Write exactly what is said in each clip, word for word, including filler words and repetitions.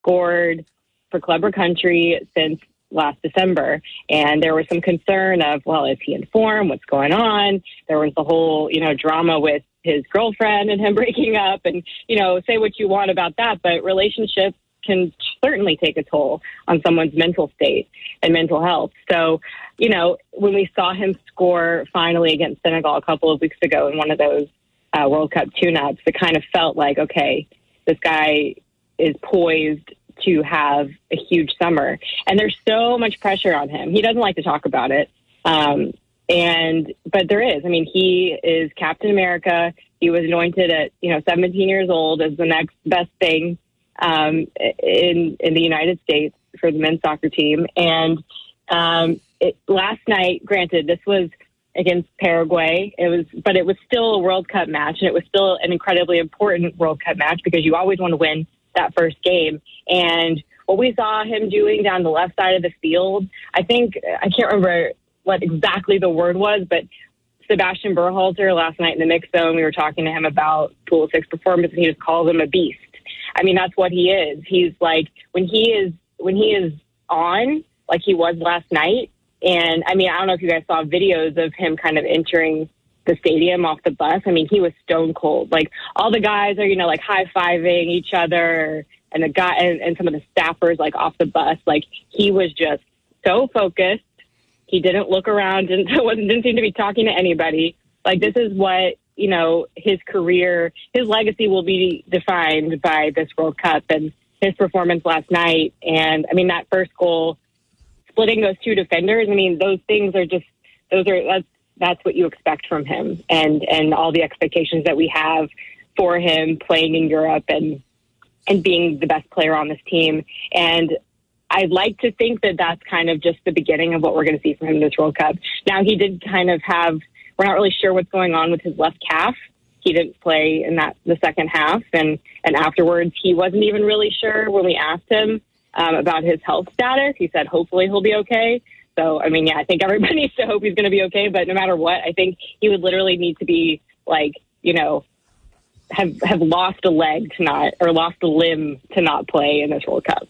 scored for club or country since last December. And there was some concern of, well, is he in form? What's going on? There was the whole, you know, drama with his girlfriend and him breaking up. And, you know, say what you want about that, but relationships can certainly take a toll on someone's mental state and mental health. So, you know, when we saw him score finally against Senegal a couple of weeks ago in one of those uh, World Cup tune-ups, it kind of felt like, okay, this guy is poised to have a huge summer. And there's so much pressure on him. He doesn't like to talk about it. Um, and, but there is. I mean, he is Captain America. He was anointed at, you know, seventeen years old as the next best thing um, in, in the United States for the men's soccer team. And um, it, last night, granted, this was against Paraguay. It was, but it was still a World Cup match, and it was still an incredibly important World Cup match because you always want to win that first game. And what we saw him doing down the left side of the field, I think, I can't remember what exactly the word was, but Sebastian Berhalter last night in the mix zone, we were talking to him about Pulisic's performance, and he just calls him a beast. I mean, that's what he is. He's like, when he is, when he is on, like he was last night, and I mean, I don't know if you guys saw videos of him kind of entering the stadium off the bus. I mean, he was stone cold. Like, all the guys are, you know, like high-fiving each other, and the guy and, and some of the staffers, like, off the bus. Like, he was just so focused. He didn't look around, didn't, didn't seem to be talking to anybody. Like, this is what, you know, his career, his legacy will be defined by this World Cup and his performance last night. And, I mean, that first goal, splitting those two defenders, I mean, those things are just, those are, that's, that's what you expect from him, and, and all the expectations that we have for him playing in Europe and, and being the best player on this team. And I'd like to think that that's kind of just the beginning of what we're going to see from him in this World Cup. Now, he did kind of have, we're not really sure what's going on with his left calf. He didn't play in that, the second half. And, and afterwards, he wasn't even really sure when we asked him um, about his health status. He said, hopefully he'll be okay. So, I mean, yeah, I think everybody needs to hope he's going to be okay. But no matter what, I think he would literally need to be, like, you know, have have lost a leg to not, or lost a limb to not play in this World Cup.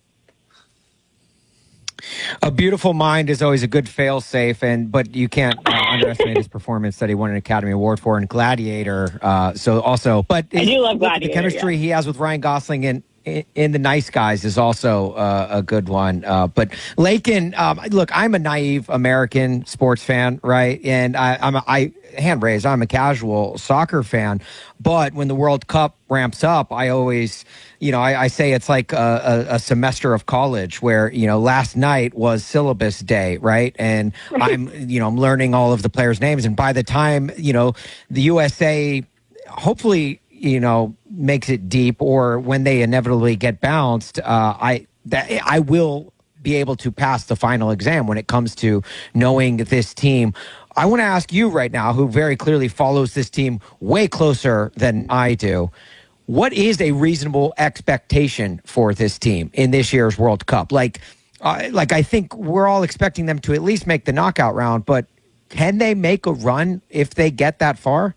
A beautiful mind is always a good fail-safe, and but you can't uh, underestimate his performance that he won an Academy Award for in Gladiator. Uh, so also, but I do love Gladiator. The chemistry yeah. he has with Ryan Gosling and in The Nice Guys is also uh, a good one. Uh, but Lakin, um, look, I'm a naive American sports fan, right? And I, I'm a, I hand raised, I'm a casual soccer fan. But when the World Cup ramps up, I always, you know, I, I say it's like a, a, a semester of college where, you know, last night was syllabus day, right? And I'm, you know, I'm learning all of the players' names. And by the time, you know, the U S A, hopefully, you know, makes it deep, or when they inevitably get bounced, uh, I that I will be able to pass the final exam when it comes to knowing this team. I want to ask you right now, who very clearly follows this team way closer than I do, what is a reasonable expectation for this team in this year's World Cup? Like, uh, like I think we're all expecting them to at least make the knockout round, but can they make a run if they get that far?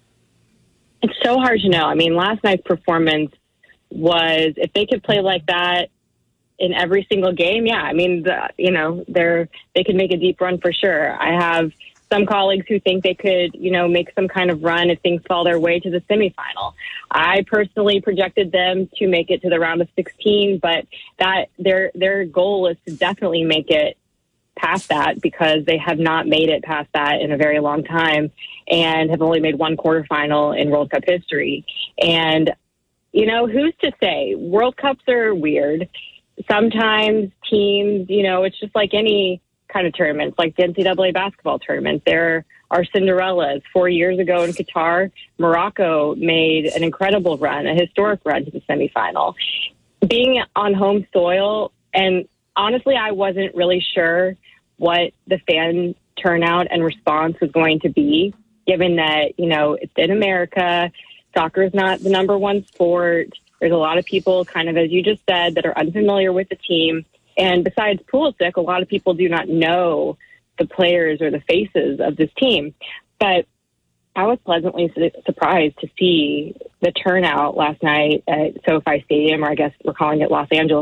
It's so hard to know. I mean, last night's performance was, if they could play like that in every single game, yeah, I mean, the, you know, they're, they could make a deep run for sure. I have some colleagues who think they could, you know, make some kind of run if things fall their way to the semifinal. I personally projected them to make it to the round of sixteen, but that their their goal is to definitely make it past that, because they have not made it past that in a very long time and have only made one quarterfinal in World Cup history. And, you know, who's to say? World Cups are weird. Sometimes teams, you know, it's just like any kind of tournaments, like the N C double A basketball tournament. There are Cinderellas. Four years ago in Qatar, Morocco made an incredible run, a historic run to the semifinal. Being on home soil, and honestly, I wasn't really sure what the fan turnout and response was going to be, given that, you know, it's in America. Soccer is not the number one sport. There's a lot of people, kind of as you just said, that are unfamiliar with the team. And besides Pulisic, a lot of people do not know the players or the faces of this team. But I was pleasantly su- surprised to see the turnout last night at SoFi Stadium, or I guess we're calling it Los Angeles